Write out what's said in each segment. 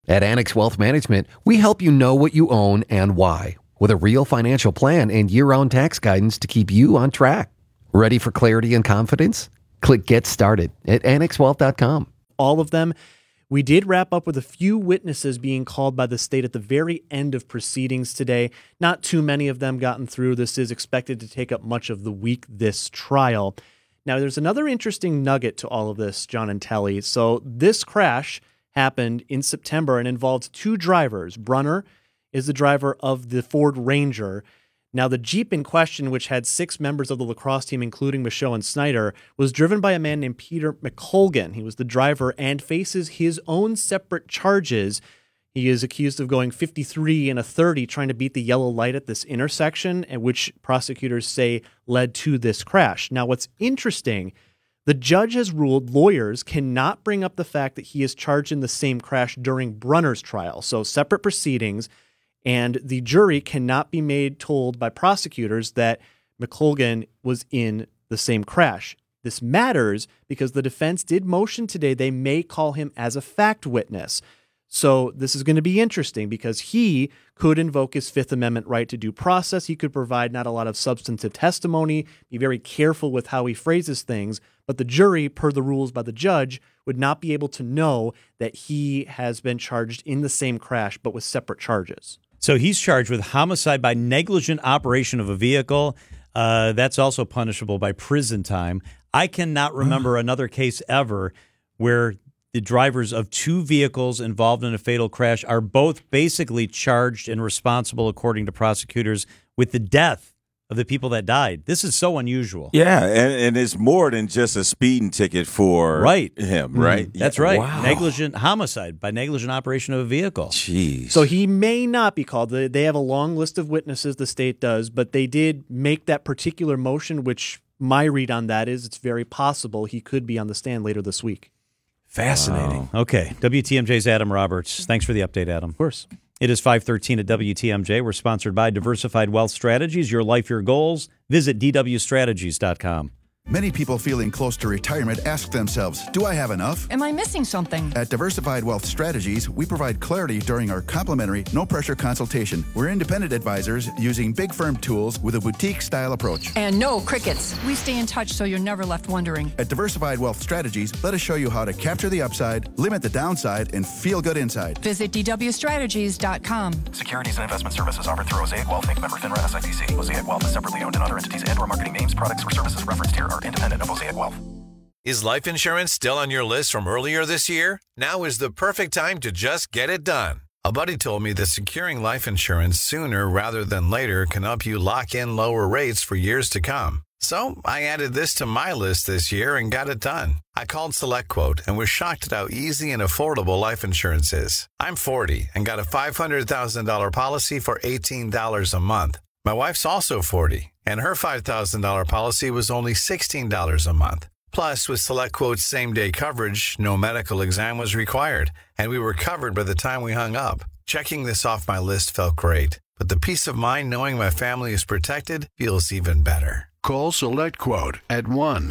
At Annex Wealth Management, we help you know what you own and why, with a real financial plan and year-round tax guidance to keep you on track. Ready for clarity and confidence? Click Get Started at annexwealth.com. All of them. We did wrap up with a few witnesses being called by the state at the very end of proceedings today. Not too many of them gotten through. This is expected to take up much of the week, this trial. Now, there's another interesting nugget to all of this, John and Telly. So this crash happened in September and involved two drivers. Brunner is the driver of the Ford Ranger. Now, the Jeep in question, which had 6 members of the lacrosse team, including Michaud and Snyder, was driven by a man named Peter McColgan. He was the driver and faces his own separate charges. He is accused of going 53 and a 30, trying to beat the yellow light at this intersection, and which prosecutors say led to this crash. Now, what's interesting, the judge has ruled lawyers cannot bring up the fact that he is charged in the same crash during Brunner's trial. So separate proceedings. And the jury cannot be made told by prosecutors that McColgan was in the same crash. This matters because the defense did motion today they may call him as a fact witness. So this is going to be interesting because he could invoke his Fifth Amendment right to due process. He could provide not a lot of substantive testimony, be very careful with how he phrases things, but the jury, per the rules by the judge, would not be able to know that he has been charged in the same crash but with separate charges. So he's charged with homicide by negligent operation of a vehicle. That's also punishable by prison time. I cannot remember another case ever where the drivers of 2 vehicles involved in a fatal crash are both basically charged and responsible, according to prosecutors, with the death of the people that died. This is so unusual. Yeah, and it's more than just a speeding ticket for him, right? That's right. Wow. Negligent homicide by negligent operation of a vehicle. Jeez. So he may not be called. They have a long list of witnesses, the state does, but they did make that particular motion, which my read on that is it's very possible he could be on the stand later this week. Fascinating. Wow. Okay, WTMJ's Adam Roberts. Thanks for the update, Adam. Of course. It is 5:13 at WTMJ. We're sponsored by Diversified Wealth Strategies. Your life, your goals. Visit dwstrategies.com. Many people feeling close to retirement ask themselves, do I have enough? Am I missing something? At Diversified Wealth Strategies, we provide clarity during our complimentary, no-pressure consultation. We're independent advisors using big firm tools with a boutique-style approach. And no crickets. We stay in touch so you're never left wondering. At Diversified Wealth Strategies, let us show you how to capture the upside, limit the downside, and feel good inside. Visit dwstrategies.com. Securities and investment services offered through Mosaic Wealth Inc. Member FINRA SIPC. Mosaic Wealth is separately owned, and other entities and/or marketing names, products, or services referenced here are independent of Mosaic Wealth. Is life insurance still on your list from earlier this year? Now is the perfect time to just get it done. A buddy told me that securing life insurance sooner rather than later can help you lock in lower rates for years to come. So I added this to my list this year and got it done. I called SelectQuote and was shocked at how easy and affordable life insurance is. I'm 40 and got a $500,000 policy for $18 a month. My wife's also 40, and her $5,000 policy was only $16 a month. Plus, with SelectQuote's same-day coverage, no medical exam was required, and we were covered by the time we hung up. Checking this off my list felt great, but the peace of mind knowing my family is protected feels even better. Call SelectQuote at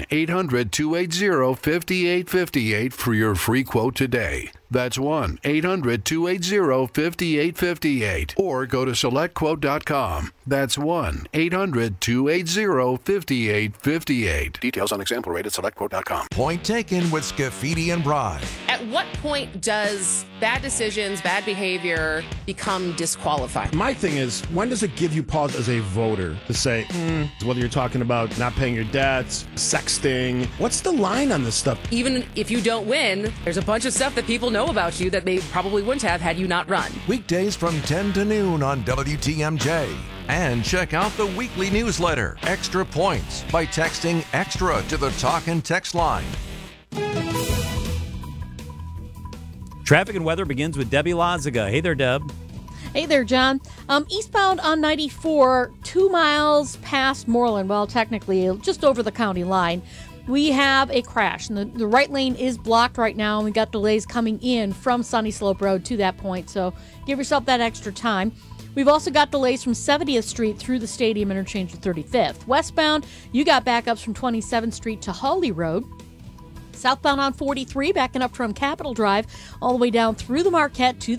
1-800-280-5858 for your free quote today. That's 1-800-280-5858. Or go to SelectQuote.com. That's 1-800-280-5858. Details on example rate at SelectQuote.com. Point taken with Scafidi and Bry. At what point does bad decisions, bad behavior become disqualifying? My thing is, when does it give you pause as a voter to say, whether you're talking about not paying your debts, sexting, what's the line on this stuff? Even if you don't win, there's a bunch of stuff that people know about you that they probably wouldn't have had you not run. Weekdays from 10 to noon on WTMJ. And check out the weekly newsletter, Extra Points, by texting EXTRA to the Talk and Text line. Traffic and weather begins with Debbie Loziga. Hey there, Deb. Hey there, John. Eastbound on 94, 2 miles past Moreland, well, technically just over the county line, we have a crash. And the right lane is blocked right now, and we got delays coming in from Sunny Slope Road to that point, so give yourself that extra time. We've also got delays from 70th Street through the Stadium interchange to 35th. Westbound, you got backups from 27th Street to Hawley Road. Southbound on 43, backing up from Capitol Drive all the way down through the Marquette to the